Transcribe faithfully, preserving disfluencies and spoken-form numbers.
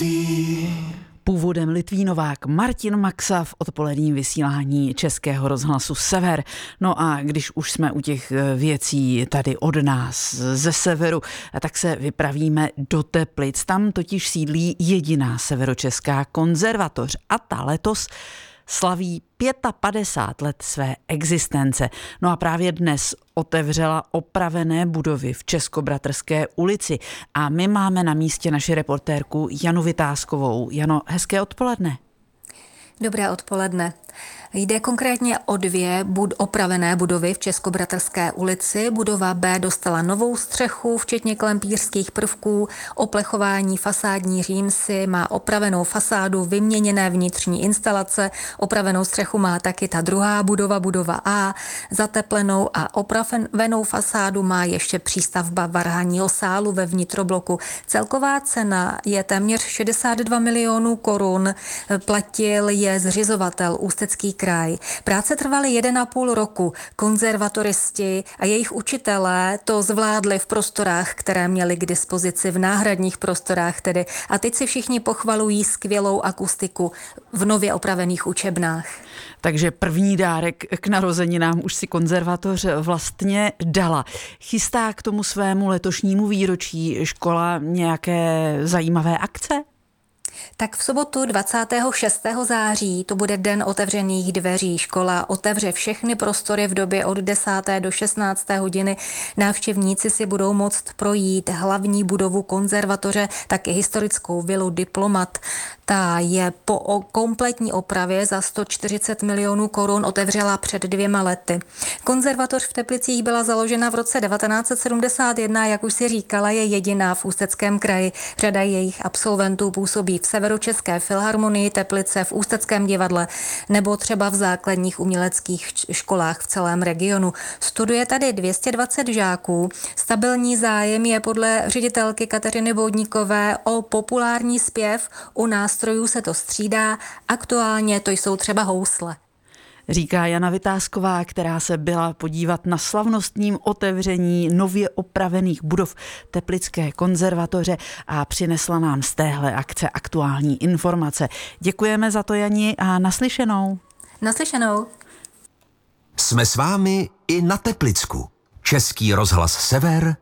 Původem Litvínovák Martin Maxa v odpoledním vysílání Českého rozhlasu Sever. No a když už jsme u těch věcí tady od nás ze severu, tak se vypravíme do Teplic. Tam totiž sídlí jediná severočeská konzervatoř a ta letos slaví padesát pět let své existence. No a právě dnes otevřela opravené budovy v Českobratrské ulici a my máme na místě naši reportérku Janu Vytázkovou. Jano, hezké odpoledne. Dobré odpoledne. Jde konkrétně o dvě bud- opravené budovy v Českobratrské ulici. Budova B dostala novou střechu, včetně klempířských prvků, oplechování fasádní římsy, má opravenou fasádu, vyměněné vnitřní instalace, opravenou střechu má taky ta druhá budova, budova A, zateplenou a opravenou fasádu má ještě přístavba varhanního sálu ve vnitrobloku. Celková cena je téměř šedesát dva milionů korun, platil je zřizovatel Ústecký kraj. Práce trvaly jeden a půl roku. Konzervatoristi a jejich učitelé to zvládli v prostorách, které měli k dispozici, v náhradních prostorách tedy. A teď si všichni pochvalují skvělou akustiku v nově opravených učebnách. Takže první dárek k narozeninám už si konzervatoř vlastně dala. Chystá k tomu svému letošnímu výročí škola nějaké zajímavé akce? Tak v sobotu dvacátého šestého září to bude den otevřených dveří. Škola otevře všechny prostory v době od desáté do šestnácté hodiny. Návštěvníci si budou moct projít hlavní budovu konzervatoře, taky historickou vilu Diplomat. Ta je po kompletní opravě za sto čtyřicet milionů korun otevřela před dvěma lety. Konzervatoř v Teplicích byla založena v roce devatenáct set sedmdesát jedna, jak už si říkala, je jediná v Ústeckém kraji. Řada jejich absolventů působí v Severočeské filharmonii Teplice, v Ústeckém divadle nebo třeba v základních uměleckých školách v celém regionu. Studuje tady dvě stě dvacet žáků. Stabilní zájem je podle ředitelky Kateřiny Boudníkové o populární zpěv. U nástrojů se to střídá. Aktuálně to jsou třeba housle. Říká Jana Vytázková, která se byla podívat na slavnostním otevření nově opravených budov Teplické konzervatoře a přinesla nám z téhle akce aktuální informace. Děkujeme za to, Jani, a naslyšenou. Naslyšenou. Jsme s vámi i na Teplicku. Český rozhlas Sever,